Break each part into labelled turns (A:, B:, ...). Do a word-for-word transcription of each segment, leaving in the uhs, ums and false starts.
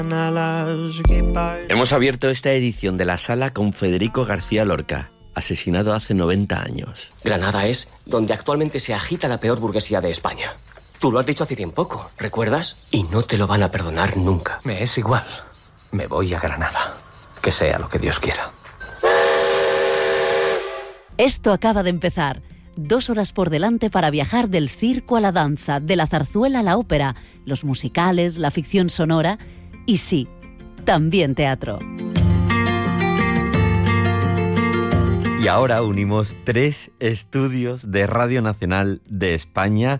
A: Hemos abierto esta edición de La Sala con Federico García Lorca, asesinado hace noventa años.
B: Granada es donde actualmente se agita la peor burguesía de España. Tú lo has dicho hace bien poco, ¿recuerdas? Y no te lo van a perdonar nunca.
C: Me es igual. Me voy a Granada. Que sea lo que Dios quiera.
D: Esto acaba de empezar. Dos horas por delante para viajar del circo a la danza, de la zarzuela a la ópera, los musicales, la ficción sonora y sí, también teatro.
A: Y ahora unimos tres estudios de Radio Nacional de España.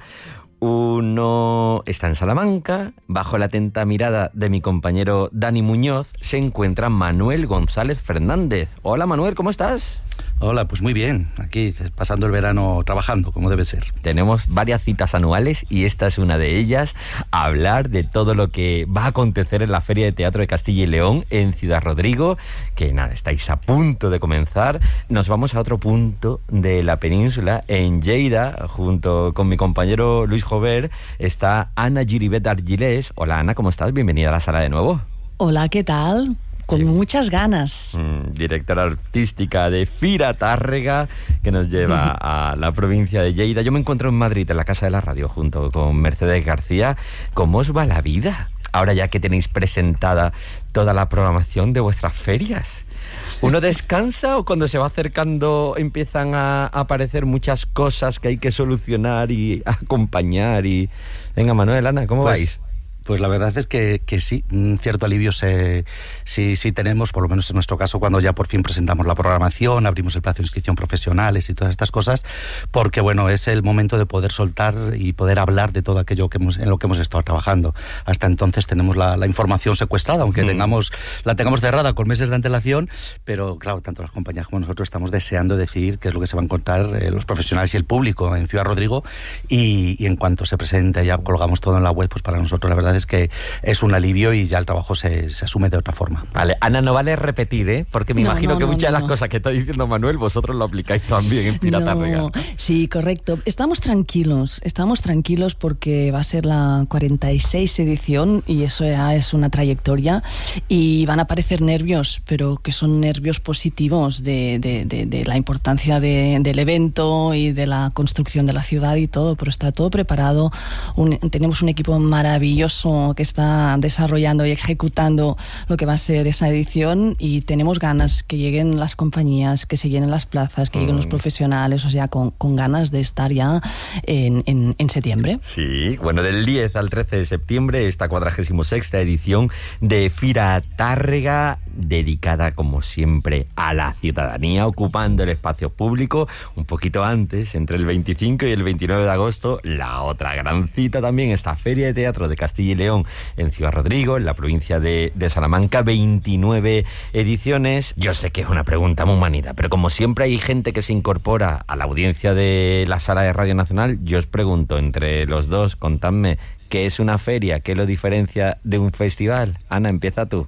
A: Uno está en Salamanca. Bajo la atenta mirada de mi compañero Dani Muñoz se encuentra Manuel González Fernández. Hola Manuel, ¿cómo estás?
E: Hola, pues muy bien, aquí pasando el verano trabajando, como debe ser.
A: Tenemos varias citas anuales y esta es una de ellas, hablar de todo lo que va a acontecer en la Feria de Teatro de Castilla y León en Ciudad Rodrigo, que nada, estáis a punto de comenzar. Nos vamos a otro punto de la península, en Lleida, junto con mi compañero Luis Jover, está Ana Giribet Argilés. Hola Ana, ¿cómo estás? Bienvenida a la sala de nuevo.
F: Hola, ¿qué tal? Con sí. muchas ganas.
A: Mm, directora artística de Fira Tàrrega, que nos lleva a la provincia de Lleida. Yo me encuentro en Madrid, en la Casa de la Radio, junto con Mercedes García. ¿Cómo os va la vida? Ahora ya que tenéis presentada toda la programación de vuestras ferias. ¿Uno descansa o cuando se va acercando empiezan a aparecer muchas cosas que hay que solucionar y acompañar? Y venga, Manuel, Ana, ¿cómo pues... vais?
E: Pues la verdad es que, que sí, un cierto alivio se, sí, sí tenemos, por lo menos en nuestro caso, cuando ya por fin presentamos la programación, abrimos el plazo de inscripción profesionales y todas estas cosas, porque bueno, es el momento de poder soltar y poder hablar de todo aquello que hemos, en lo que hemos estado trabajando. Hasta entonces tenemos la, la información secuestrada, aunque mm. tengamos, la tengamos cerrada con meses de antelación, pero claro, tanto las compañías como nosotros estamos deseando decir qué es lo que se va a encontrar eh, los profesionales y el público en Ciudad Rodrigo, y, y en cuanto se presente, ya colgamos todo en la web, pues para nosotros la verdad es que es un alivio y ya el trabajo se, se asume de otra forma.
A: Vale, Ana, no vale repetir, ¿eh? Porque me no, imagino no, que no, muchas no, de las no. cosas que está diciendo Manuel, vosotros lo aplicáis también en Fira Tàrrega.
F: No, sí, correcto. Estamos tranquilos, estamos tranquilos porque va a ser la cuarenta y seis edición y eso ya es una trayectoria y van a aparecer nervios, pero que son nervios positivos de, de, de, de la importancia de, del evento y de la construcción de la ciudad y todo, pero está todo preparado. Un, tenemos un equipo maravilloso que está desarrollando y ejecutando lo que va a ser esa edición y tenemos ganas que lleguen las compañías, que se llenen las plazas, que lleguen mm. los profesionales, o sea, con, con ganas de estar ya en, en, en septiembre.
A: Sí, bueno, del diez al trece de septiembre esta cuadragésima sexta edición de Fira Tàrrega, dedicada como siempre a la ciudadanía, ocupando el espacio público. Un poquito antes, entre el veinticinco y el veintinueve de agosto, la otra gran cita también, esta Feria de Teatro de Castilla y León en Ciudad Rodrigo, en la provincia de, de Salamanca, veintinueve ediciones. Yo sé que es una pregunta muy manida, pero como siempre hay gente que se incorpora a la audiencia de la sala de Radio Nacional, yo os pregunto, entre los dos, contadme, ¿qué es una feria? ¿Qué lo diferencia de un festival? Ana, empieza tú.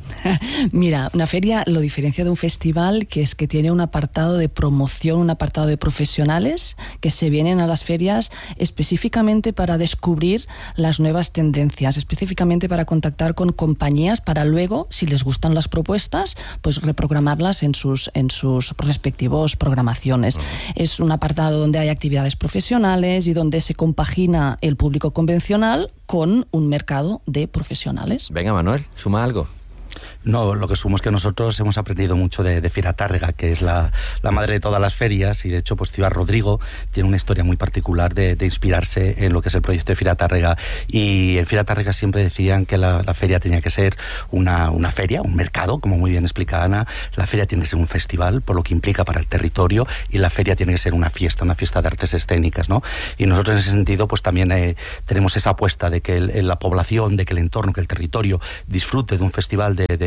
F: Mira, una feria lo diferencia de un festival, que es que tiene un apartado de promoción, un apartado de profesionales que se vienen a las ferias específicamente para descubrir las nuevas tendencias, específicamente para contactar con compañías para luego, si les gustan las propuestas, pues reprogramarlas en sus, en sus respectivos programaciones. Uh-huh. Es un apartado donde hay actividades profesionales y donde se compagina el público convencional con un mercado de profesionales.
A: Venga, Manuel, suma algo.
E: No, lo que sumo es que nosotros hemos aprendido mucho de, de Fira Tàrrega, que es la, la madre de todas las ferias, y de hecho pues Ciudad Rodrigo tiene una historia muy particular de, de inspirarse en lo que es el proyecto de Fira Tàrrega, y en Fira Tàrrega siempre decían que la, la feria tenía que ser una, una feria, un mercado, como muy bien explica Ana. La feria tiene que ser un festival, por lo que implica para el territorio, y la feria tiene que ser una fiesta, una fiesta de artes escénicas, ¿no? Y nosotros en ese sentido pues también eh, tenemos esa apuesta de que el, la población, de que el entorno, que el territorio disfrute de un festival de, de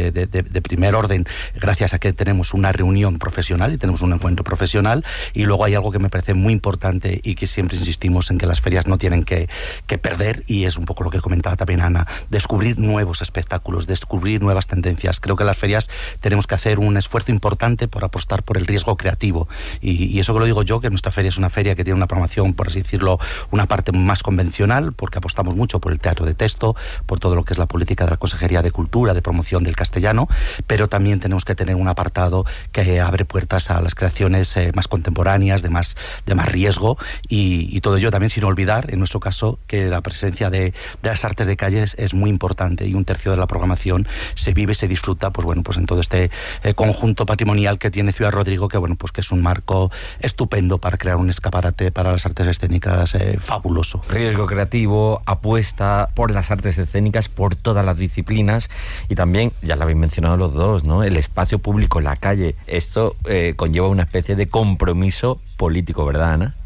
E: de, de, de primer orden, gracias a que tenemos una reunión profesional y tenemos un encuentro profesional. Y luego hay algo que me parece muy importante y que siempre insistimos en que las ferias no tienen que, que perder, y es un poco lo que comentaba también Ana, descubrir nuevos espectáculos, descubrir nuevas tendencias. Creo que las ferias tenemos que hacer un esfuerzo importante por apostar por el riesgo creativo, y, y eso que lo digo yo, que nuestra feria es una feria que tiene una programación, por así decirlo, una parte más convencional, porque apostamos mucho por el teatro de texto, por todo lo que es la política de la Consejería de Cultura, de promoción del castellano, pero también tenemos que tener un apartado que abre puertas a las creaciones eh, más contemporáneas, de más, de más riesgo, y, y todo ello también sin olvidar, en nuestro caso, que la presencia de, de las artes de calle es, es muy importante, y un tercio de la programación se vive, se disfruta, pues bueno, pues en todo este eh, conjunto patrimonial que tiene Ciudad Rodrigo, que bueno, pues que es un marco estupendo para crear un escaparate para las artes escénicas eh, fabuloso.
A: Riesgo creativo, apuesta por las artes escénicas, por todas las disciplinas, y también, ya lo habéis mencionado los dos, ¿no?, el espacio público, la calle. Esto eh, conlleva una especie de compromiso político, ¿verdad, Ana?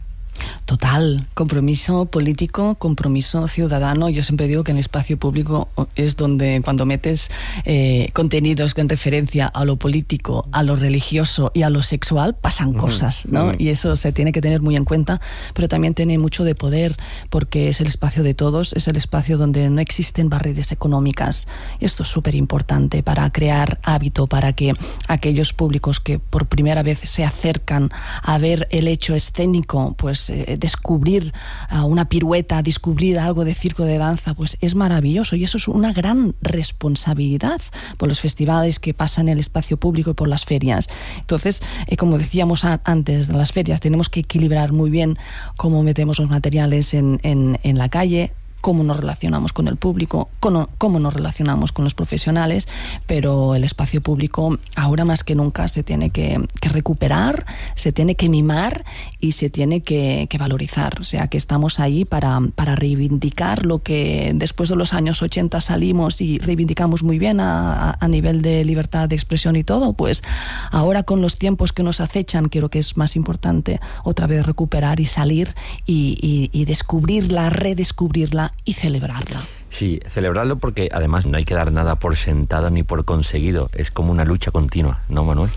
F: Total, compromiso político, compromiso ciudadano. Yo siempre digo que en el espacio público es donde, cuando metes eh, contenidos en referencia a lo político, a lo religioso y a lo sexual, pasan cosas, ¿no? Mm. Y eso se tiene que tener muy en cuenta, pero también tiene mucho de poder, porque es el espacio de todos, es el espacio donde no existen barreras económicas. Y esto es súper importante para crear hábito, para que aquellos públicos que por primera vez se acercan a ver el hecho escénico, pues eh, descubrir uh, una pirueta, descubrir algo de circo, de danza, pues es maravilloso, y eso es una gran responsabilidad por los festivales que pasan en el espacio público y por las ferias. Entonces, eh, como decíamos a, antes de las ferias, tenemos que equilibrar muy bien cómo metemos los materiales en, en, en la calle, cómo nos relacionamos con el público, cómo, cómo nos relacionamos con los profesionales, pero el espacio público ahora más que nunca se tiene que, que recuperar, se tiene que mimar y se tiene que, que valorizar. O sea, que estamos ahí para, para reivindicar lo que después de los años ochenta salimos y reivindicamos muy bien a, a nivel de libertad de expresión y todo, pues ahora con los tiempos que nos acechan, creo que es más importante otra vez recuperar y salir y, y, y descubrirla, redescubrirla y celebrarla.
A: Sí, celebrarlo, porque además no hay que dar nada por sentado ni por conseguido. Es como una lucha continua, ¿no, Manuel?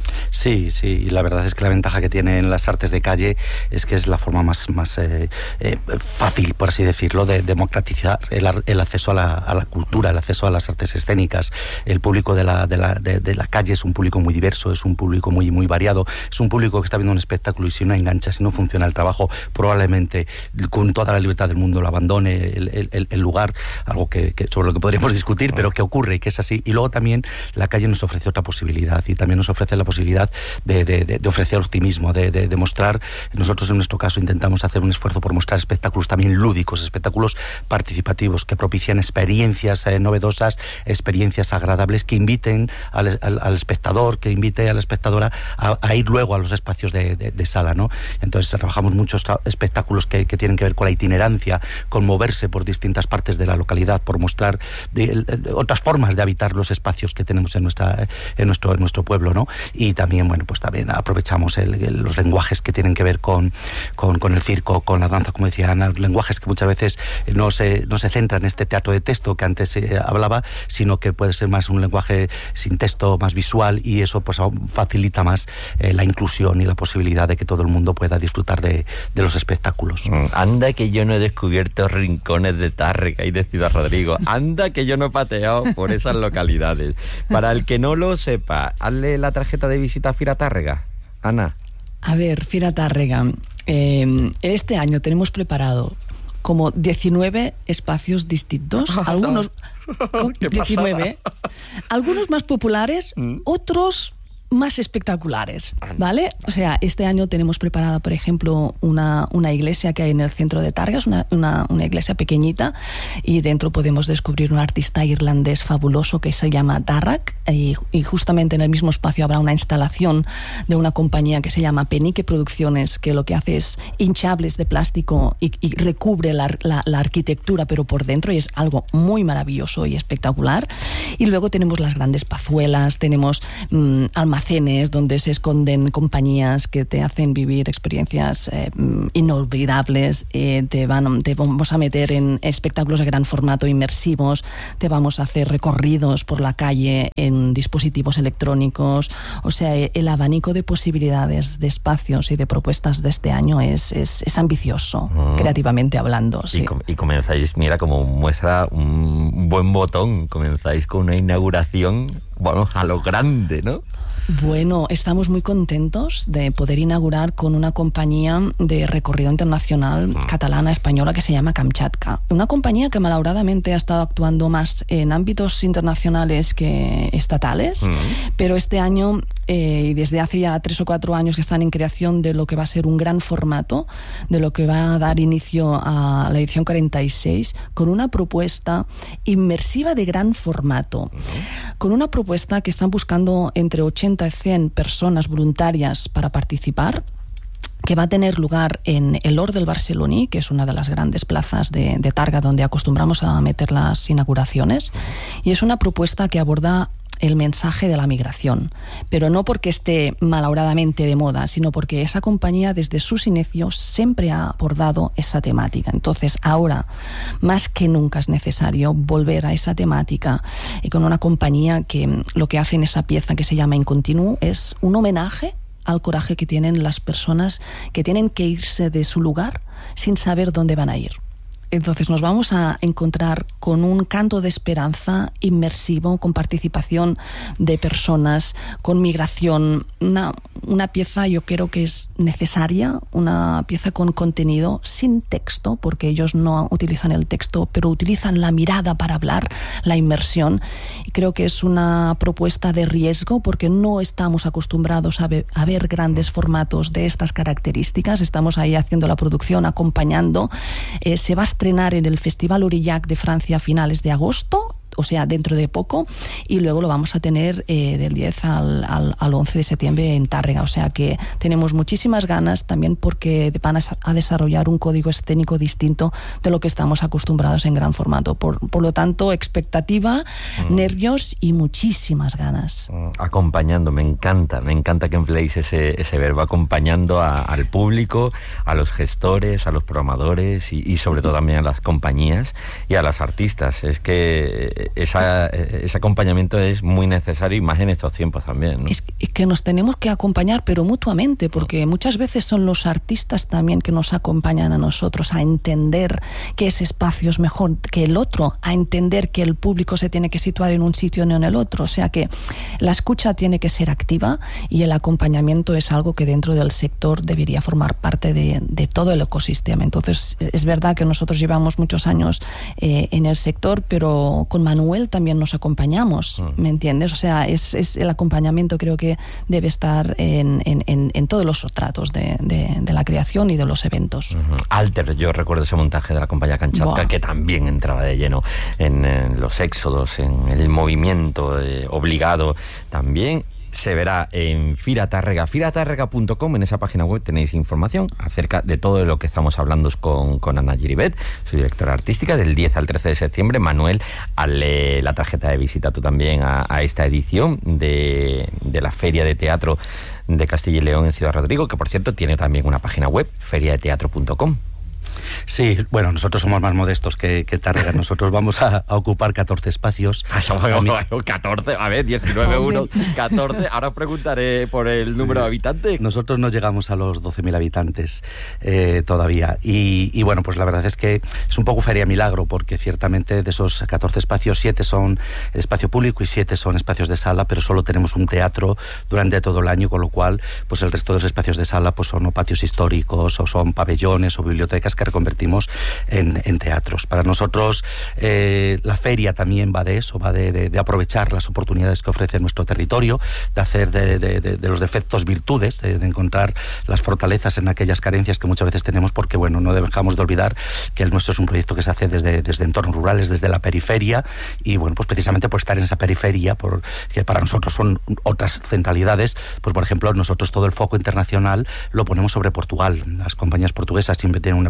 E: Sí, sí, y la verdad es que la ventaja que tienen las artes de calle es que es la forma más, más eh, eh, fácil, por así decirlo, de democratizar el, el acceso a la, a la cultura, el acceso a las artes escénicas. El público de la, de, la, de, de la calle es un público muy diverso, es un público muy, muy variado, es un público que está viendo un espectáculo y si no engancha, si no funciona el trabajo, probablemente con toda la libertad del mundo lo abandone el, el, el lugar, algo que, que sobre lo que podríamos discutir, pero que ocurre y que es así. Y luego también la calle nos ofrece otra posibilidad, y también nos ofrece la posibilidad De, de, de ofrecer optimismo, de, de, de mostrar. Nosotros en nuestro caso intentamos hacer un esfuerzo por mostrar espectáculos también lúdicos, espectáculos participativos que propician experiencias eh, novedosas, experiencias agradables que inviten al, al, al espectador, que invite a la espectadora a, a ir luego a los espacios de, de, de sala, ¿no? Entonces trabajamos muchos espectáculos que, que tienen que ver con la itinerancia, con moverse por distintas partes de la localidad, por mostrar de, de, otras formas de habitar los espacios que tenemos en nuestra en nuestro en nuestro pueblo, ¿no? Y también, bueno, pues también aprovechamos el, el, los lenguajes que tienen que ver con, con, con el circo, con la danza, como decía Ana, lenguajes que muchas veces no se, no se centran en este teatro de texto que antes se hablaba, sino que puede ser más un lenguaje sin texto, más visual, y eso pues facilita más eh, la inclusión y la posibilidad de que todo el mundo pueda disfrutar de, de los espectáculos.
A: Anda que yo no he descubierto rincones de Tárrega y de Ciudad Rodrigo, anda que yo no he pateado por esas localidades. Para el que no lo sepa, hazle la tarjeta de visita a Fira Tárrega, Ana.
F: A ver, Fira Tárrega, eh, este año tenemos preparado como diecinueve espacios distintos, algunos diecinueve, algunos más populares, otros más espectaculares, ¿vale? O sea, este año tenemos preparada, por ejemplo, una, una iglesia que hay en el centro de Tárrega, una, una, una iglesia pequeñita, y dentro podemos descubrir un artista irlandés fabuloso que se llama Darrak, y, y justamente en el mismo espacio habrá una instalación de una compañía que se llama Penique Producciones, que lo que hace es hinchables de plástico y, y recubre la, la, la arquitectura, pero por dentro, y es algo muy maravilloso y espectacular. Y luego tenemos las grandes pazuelas, tenemos mmm, almacenes donde se esconden compañías que te hacen vivir experiencias eh, inolvidables, eh, te, van, te vamos a meter en espectáculos de gran formato inmersivos, te vamos a hacer recorridos por la calle en dispositivos electrónicos. O sea, el abanico de posibilidades, de espacios y de propuestas de este año es, es, es ambicioso, mm. creativamente hablando. Sí.
A: Y, com- y comenzáis, mira, como muestra un buen botón, comenzáis con una inauguración, bueno, a lo grande, ¿no?
F: Bueno, estamos muy contentos de poder inaugurar con una compañía de recorrido internacional mm. catalana, española, que se llama Kamchatka. Una compañía que malauradamente ha estado actuando más en ámbitos internacionales que estatales, mm. pero este año eh, y desde hace ya tres o cuatro años que están en creación de lo que va a ser un gran formato, de lo que va a dar inicio a la edición cuarenta y seis, con una propuesta inmersiva de gran formato, mm. con una propuesta que están buscando entre ochenta y cien personas voluntarias para participar, que va a tener lugar en el Hort del Barceloní, que es una de las grandes plazas de, de Targa donde acostumbramos a meter las inauguraciones, y es una propuesta que aborda el mensaje de la migración, pero no porque esté malauradamente de moda, sino porque esa compañía desde sus inicios siempre ha abordado esa temática. Entonces ahora más que nunca es necesario volver a esa temática, y con una compañía que lo que hace en esa pieza que se llama In Continuo es un homenaje al coraje que tienen las personas que tienen que irse de su lugar sin saber dónde van a ir. Entonces nos vamos a encontrar con un canto de esperanza inmersivo, con participación de personas, con migración, una, una pieza yo creo que es necesaria, una pieza con contenido, sin texto, porque ellos no utilizan el texto, pero utilizan la mirada para hablar, la inmersión. Y creo que es una propuesta de riesgo, porque no estamos acostumbrados a ver, a ver grandes formatos de estas características. Estamos ahí haciendo la producción, acompañando. Eh, se va a estrenar en el Festival Aurillac de Francia a finales de agosto, o sea, dentro de poco, y luego lo vamos a tener eh, del diez al, al, al once de septiembre en Tárrega. O sea que tenemos muchísimas ganas, también porque van a, a desarrollar un código escénico distinto de lo que estamos acostumbrados en gran formato. Por, por lo tanto, expectativa, mm. nervios y muchísimas ganas.
A: Mm. Acompañando, me encanta, me encanta que empleéis ese, ese verbo, acompañando a, al público, a los gestores, a los programadores y, y sobre todo también a las compañías y a las artistas. Es que Esa, ese acompañamiento es muy necesario, y más en estos tiempos también, ¿no?
F: Es que nos tenemos que acompañar, pero mutuamente, porque muchas veces son los artistas también que nos acompañan a nosotros a entender que ese espacio es mejor que el otro, a entender que el público se tiene que situar en un sitio y no en el otro. O sea que la escucha tiene que ser activa, y el acompañamiento es algo que dentro del sector debería formar parte de, de todo el ecosistema. Entonces es verdad que nosotros llevamos muchos años eh, en el sector, pero con Manuel también nos acompañamos, ¿me entiendes? O sea, es, es el acompañamiento, creo que debe estar en, en, en, en todos los tratos de, de, de la creación y de los eventos.
A: Uh-huh. Alter, yo recuerdo ese montaje de la compañía Kamchatka, que también entraba de lleno en, en los éxodos, en el movimiento eh, obligado también. Se verá en Fira Tárrega, fira tárrega punto com. En esa página web tenéis información acerca de todo lo que estamos hablando con, con Ana Giribet, su directora artística, del diez al trece de septiembre. Manuel, hazle la tarjeta de visita tú también a, a esta edición de, de la Feria de Teatro de Castilla y León en Ciudad Rodrigo, que por cierto tiene también una página web, feria de teatro punto com.
E: Sí, bueno, nosotros somos más modestos que, que Tárrega. Nosotros vamos a, a ocupar catorce espacios.
A: catorce, a ver, diecinueve, uno, catorce. Ahora preguntaré por el sí. número de habitantes.
E: Nosotros no llegamos a los doce mil habitantes eh, todavía. Y, y bueno, pues la verdad es que es un poco feria milagro, porque ciertamente de esos catorce espacios, siete son espacio público y siete son espacios de sala, pero solo tenemos un teatro durante todo el año, con lo cual pues el resto de los espacios de sala pues son o patios históricos, o son pabellones o bibliotecas que reconvertimos en, en teatros. Para nosotros eh, la feria también va de eso, va de, de, de aprovechar las oportunidades que ofrece nuestro territorio, de hacer de, de, de, de los defectos virtudes, de, de encontrar las fortalezas en aquellas carencias que muchas veces tenemos, porque bueno, no dejamos de olvidar que el nuestro es un proyecto que se hace desde, desde entornos rurales, desde la periferia, y bueno, pues precisamente por estar en esa periferia, por, que para nosotros son otras centralidades, pues por ejemplo nosotros todo el foco internacional lo ponemos sobre Portugal. Las compañías portuguesas siempre tienen una presencia muy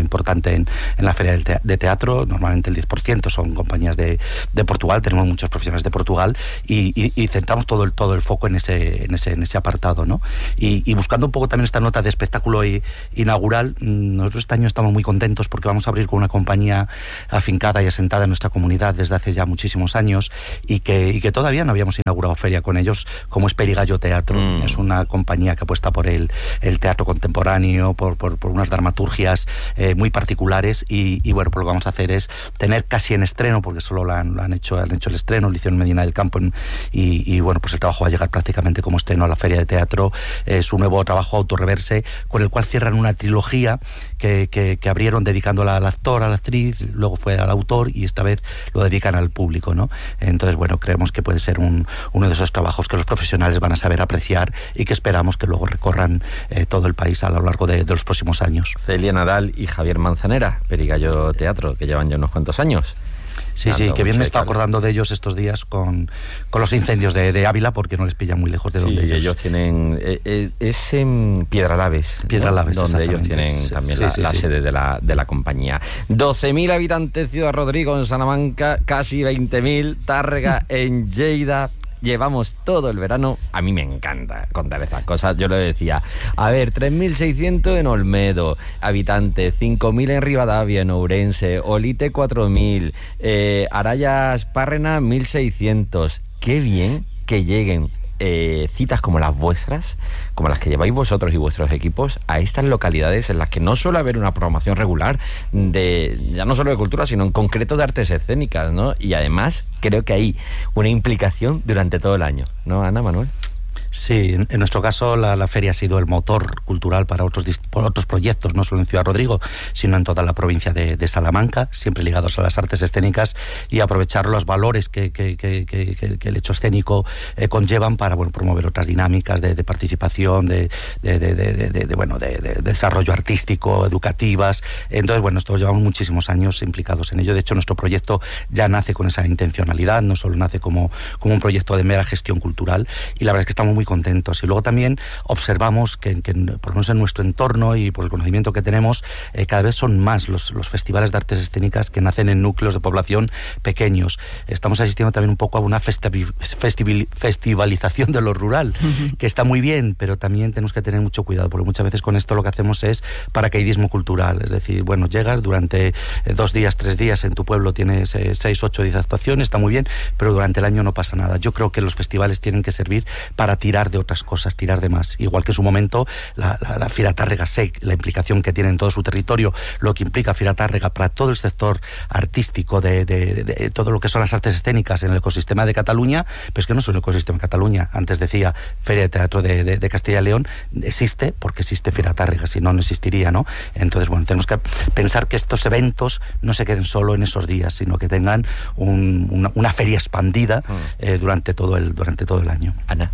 E: importante en, en la feria del te- de teatro. Normalmente el diez por ciento son compañías de, de Portugal, tenemos muchos profesionales de Portugal y, y, y centramos todo el, todo el foco en ese, en ese, en ese apartado, ¿no? Y, y buscando un poco también esta nota de espectáculo y, inaugural, nosotros este año estamos muy contentos porque vamos a abrir con una compañía afincada y asentada en nuestra comunidad desde hace ya muchísimos años y que, y que todavía no habíamos inaugurado feria con ellos, como es Perigallo Teatro. Mm. Es una compañía que apuesta por el, el teatro contemporáneo, por, por, por unas dramaturgias eh, muy particulares y, y bueno, pues lo que vamos a hacer es tener casi en estreno, porque solo lo han, lo han, hecho, han hecho el estreno, lo hicieron en Medina del Campo en, y, y bueno, pues el trabajo va a llegar prácticamente como estreno a la feria de teatro. Es eh, un nuevo trabajo Autorreverse, con el cual cierran una trilogía que, que, que abrieron dedicándola al actor, a la actriz, luego fue al autor y esta vez lo dedican al público, ¿no? Entonces, bueno, creemos que puede ser un, uno de esos trabajos que los profesionales van a saber apreciar y que esperamos que luego recorran eh, todo el país a lo largo de, de los próximos años.
A: Celia Nadal y Javier Manzanera, Perigallo Teatro, que llevan ya unos cuantos años.
E: Sí, sí, que bien me está acordando de ellos estos días con, con los incendios de, de Ávila, porque no les pillan muy lejos de donde
A: sí,
E: ellos...
A: ellos tienen... Eh, eh, es en Piedralaves.
E: Piedralaves,
A: ¿no? Donde ellos tienen sí, también sí, la, sí, la sí. sede de la, de la compañía. doce mil habitantes Ciudad Rodrigo en Salamanca, casi veinte mil Tárrega en Lleida. Llevamos todo el verano, a mí me encanta contar esas cosas, yo lo decía, a ver, tres mil seiscientos en Olmedo, habitantes, cinco mil en Rivadavia, en Ourense, Olite cuatro mil, eh, Arayas Párrena mil seiscientos, qué bien que lleguen eh, citas como las vuestras, como las que lleváis vosotros y vuestros equipos a estas localidades en las que no suele haber una programación regular de, ya no solo de cultura, sino en concreto de artes escénicas, ¿no? Y además creo que hay una implicación durante todo el año, ¿no, Ana, Manuel?
E: Sí, en, en nuestro caso la, la feria ha sido el motor cultural para otros, por otros proyectos, no solo en Ciudad Rodrigo, sino en toda la provincia de, de Salamanca, siempre ligados a las artes escénicas y aprovechar los valores que, que, que, que, que el hecho escénico eh, conllevan para bueno, promover otras dinámicas de, de participación, de, de, de, de, de, de, bueno, de, de desarrollo artístico, educativas. Entonces, bueno, esto llevamos muchísimos años implicados en ello. De hecho, nuestro proyecto ya nace con esa intencionalidad, no solo nace como, como un proyecto de mera gestión cultural, y la verdad es que estamos muy contentos. Y luego también observamos que, que por lo menos en nuestro entorno y por el conocimiento que tenemos, eh, cada vez son más los, los festivales de artes escénicas que nacen en núcleos de población pequeños. Estamos asistiendo también un poco a una festivi- festivali- festivalización de lo rural, uh-huh. que está muy bien, pero también tenemos que tener mucho cuidado, porque muchas veces con esto lo que hacemos es paracaidismo cultural, es decir, bueno, llegas durante eh, dos días, tres días en tu pueblo, tienes eh, seis, ocho, diez actuaciones, está muy bien, pero durante el año no pasa nada. Yo creo que los festivales tienen que servir para tirar de otras cosas, tirar de más. Igual que en su momento la, la, la Fira Tárrega S E C, la implicación que tiene en todo su territorio, lo que implica Fira Tárrega para todo el sector artístico de, de, de, de todo lo que son las artes escénicas en el ecosistema de Cataluña, pero es que no es el ecosistema de Cataluña. Antes decía Feria de Teatro de, de, de Castilla y León, existe porque existe Fira Tárrega, si no, no existiría, ¿no? Entonces, bueno, tenemos que pensar que estos eventos no se queden solo en esos días, sino que tengan un, una, una feria expandida eh, durante todo el durante todo el año.
A: Ana.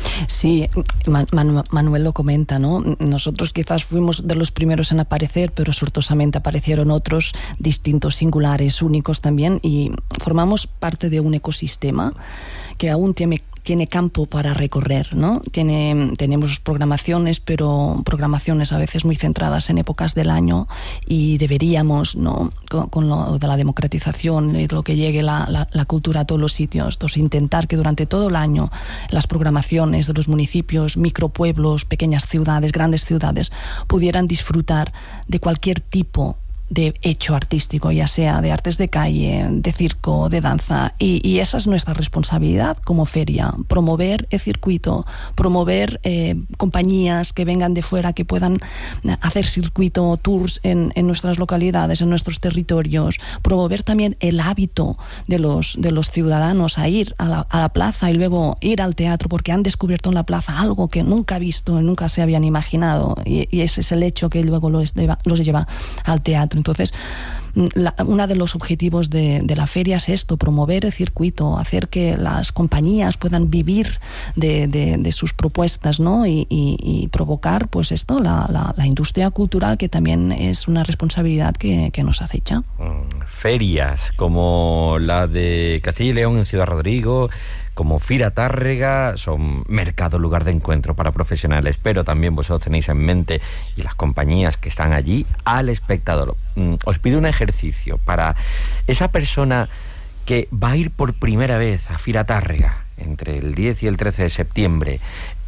F: Sí, Man- Manuel lo comenta, ¿no? Nosotros quizás fuimos de los primeros en aparecer, pero sortosamente aparecieron otros distintos, singulares, únicos también, y formamos parte de un ecosistema que aún tiene tiene campo para recorrer, ¿no? Tiene, tenemos programaciones, pero programaciones a veces muy centradas en épocas del año, y deberíamos, ¿no? Con, con lo de la democratización y lo que llegue la, la, la cultura a todos los sitios, entonces intentar que durante todo el año las programaciones de los municipios, micropueblos, pequeñas ciudades, grandes ciudades, pudieran disfrutar de cualquier tipo de hecho artístico, ya sea de artes de calle, de circo, de danza, y, y esa es nuestra responsabilidad como feria, promover el circuito, promover eh, compañías que vengan de fuera, que puedan hacer circuito, tours en, en nuestras localidades, en nuestros territorios, promover también el hábito de los, de los ciudadanos a ir a la, a la plaza y luego ir al teatro, porque han descubierto en la plaza algo que nunca ha visto, nunca se habían imaginado, y, y ese es el hecho que luego los lleva, los lleva al teatro. Entonces, la, uno de los objetivos de, de la feria es esto, promover el circuito, hacer que las compañías puedan vivir de, de, de sus propuestas, ¿no? Y, y, y provocar, pues esto, la, la, la industria cultural, que también es una responsabilidad que, que nos acecha. Ferias
A: como la de Castilla y León en Ciudad Rodrigo, como Fira Tárrega son mercado, lugar de encuentro para profesionales, pero también vosotros tenéis en mente, y las compañías que están allí, al espectador. Os pido un ejercicio para esa persona que va a ir por primera vez a Fira Tárrega entre el diez y el trece de septiembre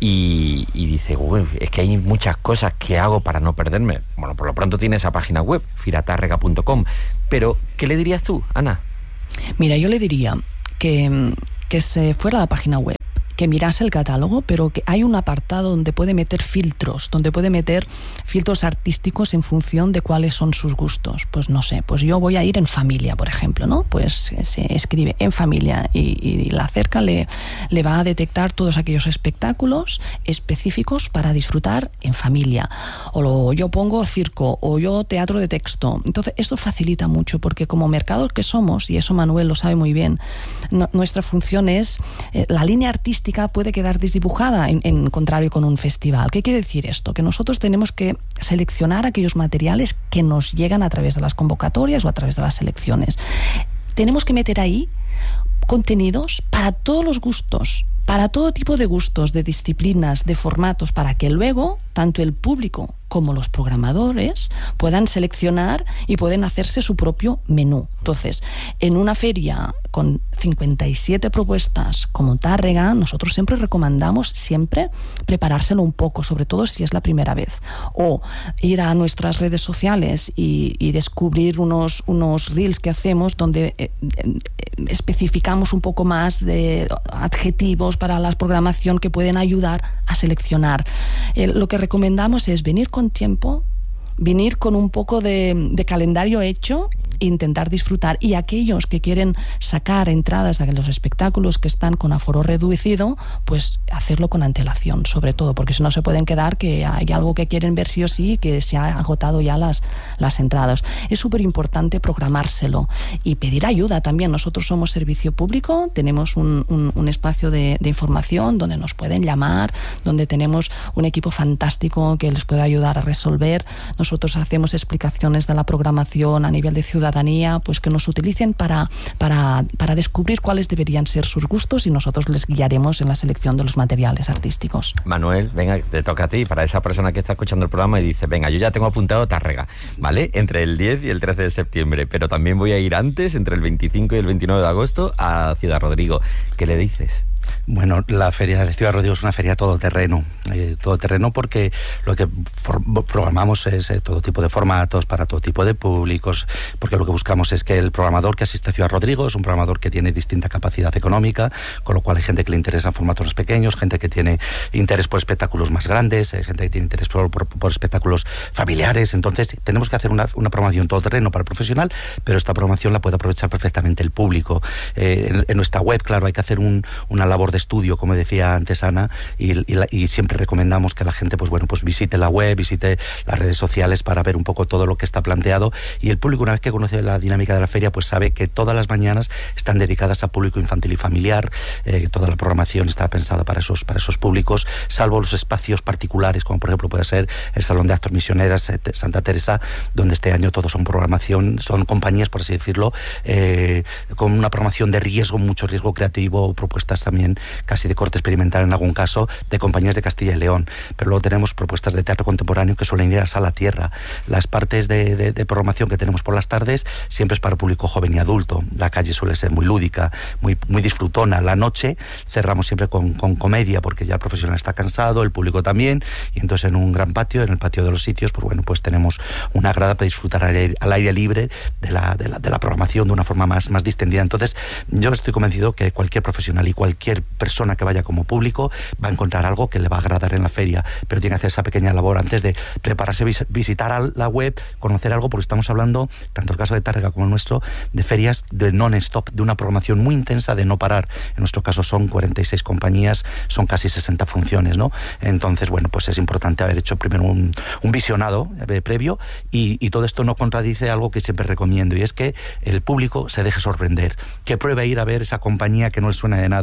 A: y, y dice, uy, es que hay muchas cosas que hago para no perderme. Bueno, por lo pronto tiene esa página web, firatárrega punto com, pero ¿qué le dirías tú, Ana?
F: Mira, yo le diría que, que se fuera a la página web, que mirase el catálogo, pero que hay un apartado donde puede meter filtros, donde puede meter filtros artísticos en función de cuáles son sus gustos. Pues no sé, pues yo voy a ir en familia, por ejemplo, ¿no? Pues se escribe en familia y, y la cerca le, le va a detectar todos aquellos espectáculos específicos para disfrutar en familia. O lo, yo pongo circo, o yo teatro de texto. Entonces, esto facilita mucho, porque como mercado que somos, y eso Manuel lo sabe muy bien, no, nuestra función es, eh, la línea artística puede quedar desdibujada en, en contrario con un festival. ¿Qué quiere decir esto? Que nosotros tenemos que seleccionar aquellos materiales que nos llegan a través de las convocatorias o a través de las selecciones. Tenemos que meter ahí contenidos para todos los gustos, para todo tipo de gustos, de disciplinas, de formatos, para que luego tanto el público como los programadores puedan seleccionar y pueden hacerse su propio menú. Entonces, en una feria con cincuenta y siete propuestas como Tárrega, nosotros siempre recomendamos siempre preparárselo un poco, sobre todo si es la primera vez. O ir a nuestras redes sociales y, y descubrir unos, unos reels que hacemos donde eh, eh, especificamos un poco más de adjetivos para la programación que pueden ayudar a seleccionar. Eh, lo que recomendamos es venir con tiempo, venir con un poco de, de calendario hecho, intentar disfrutar, y aquellos que quieren sacar entradas de los espectáculos que están con aforo reducido, pues hacerlo con antelación, sobre todo, porque si no se pueden quedar que hay algo que quieren ver sí o sí, que se ha agotado ya las, las entradas. Es súper importante programárselo y pedir ayuda también. Nosotros somos servicio público, tenemos un, un, un espacio de, de información donde nos pueden llamar, donde tenemos un equipo fantástico que les puede ayudar a resolver. Nosotros hacemos explicaciones de la programación a nivel de ciudadanía, pues que nos utilicen para, para, para descubrir cuáles deberían ser sus gustos, y nosotros les guiaremos en la selección de los materiales artísticos.
A: Manuel, venga, te toca a ti, para esa persona que está escuchando el programa y dice, venga, yo ya tengo apuntado Tárrega, ¿vale? Entre el diez y el trece de septiembre, pero también voy a ir antes, entre el veinticinco y el veintinueve de agosto, a Ciudad Rodrigo. ¿Qué le dices?
E: Bueno, la feria de Ciudad Rodrigo es una feria todoterreno, eh, todoterreno porque lo que for- programamos es eh, todo tipo de formatos para todo tipo de públicos, porque lo que buscamos es que el programador que asiste a Ciudad Rodrigo es un programador que tiene distinta capacidad económica, con lo cual hay gente que le interesa formatos más pequeños, gente que tiene interés por espectáculos más grandes, eh, gente que tiene interés por, por, por espectáculos familiares. Entonces tenemos que hacer una, una programación todoterreno para el profesional, pero esta programación la puede aprovechar perfectamente el público. Eh, en, en nuestra web, claro, hay que hacer un, una labor de estudio, como decía antes Ana, y, y, la, y siempre recomendamos que la gente pues bueno pues visite la web, visite las redes sociales para ver un poco todo lo que está planteado, y el público, una vez que conoce la dinámica de la feria, pues sabe que todas las mañanas están dedicadas a público infantil y familiar, eh, toda la programación está pensada para esos, para esos públicos, salvo los espacios particulares, como por ejemplo puede ser el Salón de Actos Misioneras Santa Teresa, donde este año todos son programación, son compañías, por así decirlo, eh, con una programación de riesgo, mucho riesgo creativo, propuestas también casi de corte experimental en algún caso, de compañías de Castilla y León. Pero luego tenemos propuestas de teatro contemporáneo que suelen ir a Sala Tierra. Las partes de, de, de programación que tenemos por las tardes siempre es para público joven y adulto. La calle suele ser muy lúdica, muy, muy disfrutona. La noche cerramos siempre con, con comedia, porque ya el profesional está cansado, el público también, y entonces en un gran patio, en el patio de los sitios, pues bueno, pues tenemos una grada para disfrutar al aire, al aire libre de la, de, la, de la programación de una forma más, más distendida. Entonces yo estoy convencido que cualquier profesional y cualquier persona que vaya como público va a encontrar algo que le va a agradar en la feria, pero tiene que hacer esa pequeña labor antes de prepararse, vis- visitar la web, conocer algo, porque estamos hablando, tanto el caso de Tárrega como el nuestro, de ferias de non-stop, de una programación muy intensa de no parar. En nuestro caso son cuarenta y seis compañías, son casi sesenta funciones, ¿no? Entonces, bueno, pues es importante haber hecho primero un, un visionado eh, previo, y, y todo esto no contradice algo que siempre recomiendo, y es que el público se deje sorprender, que pruebe a ir a ver esa compañía que no le suena de nada, que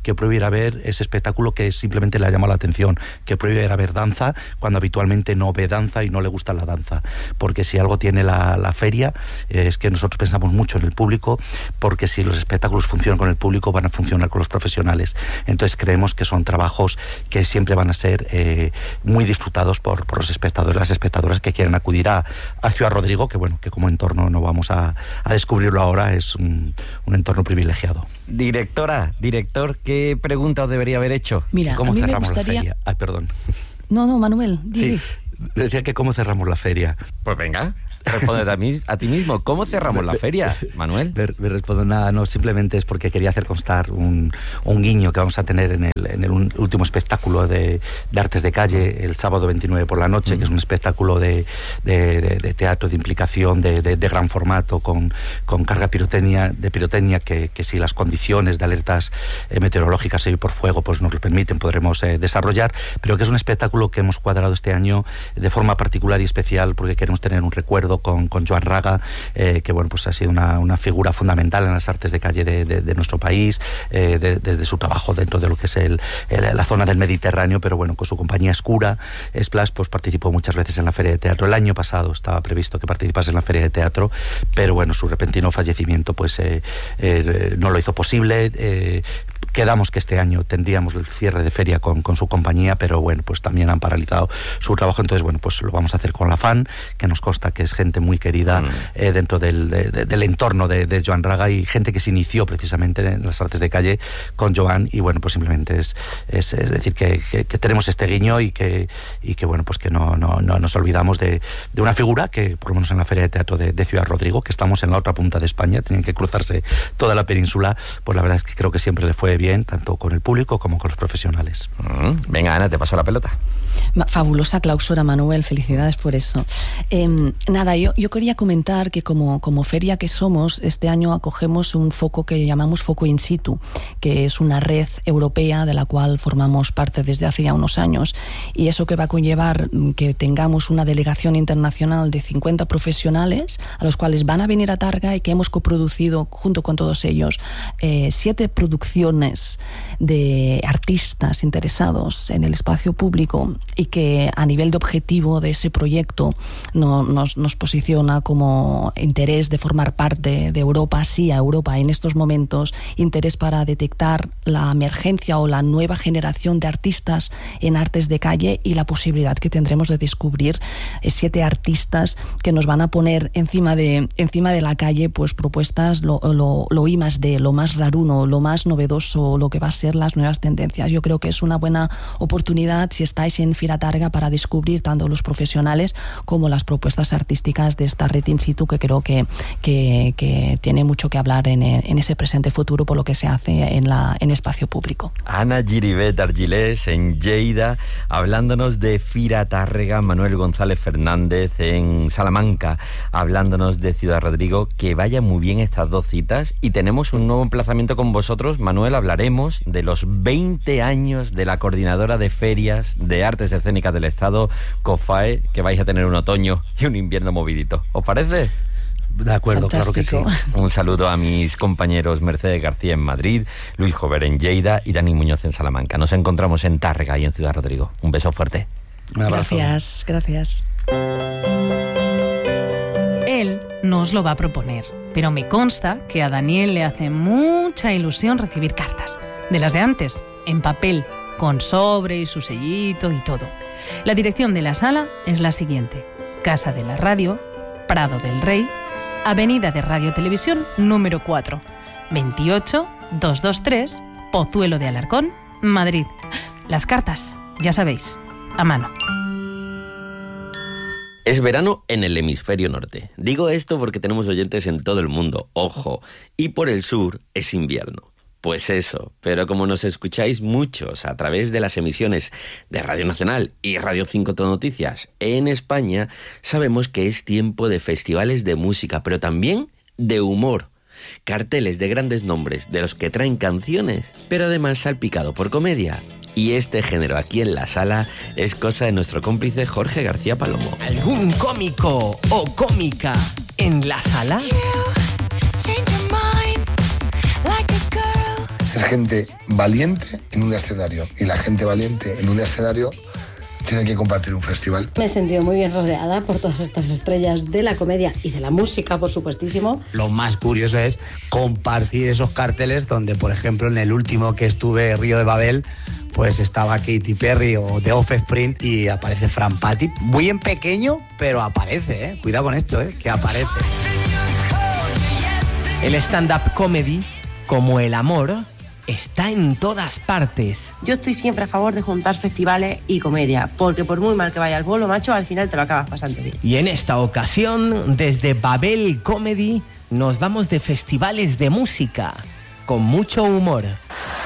E: que prohíbe ir a ver ese espectáculo que simplemente le ha llamado la atención, que prohíbe ir a ver danza cuando habitualmente no ve danza y no le gusta la danza, porque si algo tiene la, la feria eh, es que nosotros pensamos mucho en el público, porque si los espectáculos funcionan con el público van a funcionar con los profesionales. Entonces creemos que son trabajos que siempre van a ser eh, muy disfrutados por, por los espectadores, las espectadoras que quieren acudir a, a Ciudad Rodrigo, que bueno, que como entorno no vamos a, a descubrirlo ahora, es un, un entorno privilegiado.
A: Directora, director, ¿qué pregunta os debería haber hecho?
F: Mira,
E: ¿Cómo
F: a mí me
E: cerramos
F: gustaría...
E: la feria? Ay, perdón.
F: No, no, Manuel, di.
E: Sí, decía que cómo cerramos la feria.
A: Pues venga, responde a, mí, a ti mismo. ¿Cómo cerramos la feria, Manuel?
E: Me, me respondo nada, no, simplemente es porque quería hacer constar un, un guiño que vamos a tener en el, en el último espectáculo de, de Artes de Calle el sábado veintinueve por la noche, mm. que es un espectáculo de, de, de, de teatro de implicación de, de, de gran formato con, con carga pirotecnia, de pirotecnia que, que si las condiciones de alertas eh, meteorológicas y por fuego pues nos lo permiten podremos eh, desarrollar, pero que es un espectáculo que hemos cuadrado este año de forma particular y especial porque queremos tener un recuerdo con, con Joan Raga, eh, que bueno, pues ha sido una, una figura fundamental en las artes de calle de, de, de nuestro país, eh, de, desde su trabajo dentro de lo que es el, el, la zona del Mediterráneo, pero bueno, con su compañía Escura, Splash, pues participó muchas veces en la Feria de Teatro. El año pasado estaba previsto que participase en la Feria de Teatro, pero bueno, su repentino fallecimiento pues eh, eh, no lo hizo posible. Eh, Quedamos que este año tendríamos el cierre de feria con, con su compañía, pero bueno, pues también han paralizado su trabajo, entonces bueno, pues lo vamos a hacer con la FAN, que nos consta que es gente muy querida mm. eh, dentro del, de, de, del entorno de, de Joan Raga y gente que se inició precisamente en las artes de calle con Joan y bueno, pues simplemente es, es, es decir que, que, que tenemos este guiño y que, y que bueno, pues que no, no, no nos olvidamos de, de una figura que por lo menos en la Feria de Teatro de, de Ciudad Rodrigo, que estamos en la otra punta de España, tenían que cruzarse toda la península, pues la verdad es que creo que siempre le fue bien tanto con el público como con los profesionales.
A: Mm, venga, Ana, te paso la pelota.
F: Fabulosa clausura, Manuel, felicidades por eso. Eh, nada, yo, yo quería comentar que como, como feria que somos, este año acogemos un foco que llamamos Foco In Situ, que es una red europea de la cual formamos parte desde hace ya unos años, y eso que va a conllevar que tengamos una delegación internacional de cincuenta profesionales, a los cuales van a venir a Targa y que hemos coproducido junto con todos ellos eh, siete producciones de artistas interesados en el espacio público y que a nivel de objetivo de ese proyecto no, nos, nos posiciona como interés de formar parte de Europa, sí a Europa en estos momentos, interés para detectar la emergencia o la nueva generación de artistas en artes de calle y la posibilidad que tendremos de descubrir siete artistas que nos van a poner encima de, encima de la calle pues propuestas lo, lo, lo I más D, lo más raruno, lo más novedoso, lo que va a ser las nuevas tendencias. Yo creo que es una buena oportunidad si estáis en Fira Targa para descubrir tanto los profesionales como las propuestas artísticas de esta red in situ que creo que, que, que tiene mucho que hablar en, en ese presente futuro por lo que se hace en, la, en espacio público.
A: Ana Giribet Argilés en Lleida, hablándonos de Fira Tàrrega, Manuel González Fernández en Salamanca, hablándonos de Ciudad Rodrigo. Que vaya muy bien estas dos citas y tenemos un nuevo emplazamiento con vosotros. Manuel, hablaremos de los veinte años de la Coordinadora de Ferias de Artes Escénicas del Estado, COFAE, que vais a tener un otoño y un invierno movidito. ¿Os parece?
E: De acuerdo, fantástico. Claro que sí. Un
A: saludo a mis compañeros Mercedes García en Madrid, Luis Jover en Lleida y Dani Muñoz en Salamanca. Nos encontramos en Tàrrega y en Ciudad Rodrigo. Un beso fuerte.
E: Un abrazo.
F: Gracias, gracias.
G: Él no os lo va a proponer, pero me consta que a Daniel le hace mucha ilusión recibir cartas, de las de antes, en papel, con sobre y su sellito y todo. La dirección de la sala es la siguiente: Casa de la Radio, Prado del Rey, Avenida de Radio Televisión número cuatro, veintiocho doscientos veintitrés, Pozuelo de Alarcón, Madrid. Las cartas, ya sabéis, a mano.
A: Es verano en el hemisferio norte. Digo esto porque tenemos oyentes en todo el mundo, ojo, y por el sur es invierno. Pues eso, pero como nos escucháis muchos a través de las emisiones de Radio Nacional y Radio cinco Todo Noticias en España, sabemos que es tiempo de festivales de música, pero también de humor. Carteles de grandes nombres de los que traen canciones, pero además salpicado por comedia. Y este género aquí en la sala es cosa de nuestro cómplice Jorge García Palomo.
H: ¿Algún cómico o cómica en la sala?
I: es gente valiente en un escenario. Y la gente valiente en un escenario tiene que compartir un festival.
J: Me he sentido muy bien rodeada por todas estas estrellas de la comedia y de la música, por supuestísimo.
K: Lo más curioso es compartir esos carteles donde, por ejemplo, en el último que estuve, Río de Babel, pues estaba Katy Perry o The Offspring y aparece Fran Patti. Muy en pequeño, pero aparece, ¿eh? Cuidado con esto, ¿eh? Que aparece.
H: El stand-up comedy, como el amor, está en todas partes.
L: Yo estoy siempre a favor de juntar festivales y comedia, porque por muy mal que vaya el bolo, macho, al final te lo acabas pasando bien.
H: Y en esta ocasión, desde Babel Comedy, nos vamos de festivales de música, con mucho humor.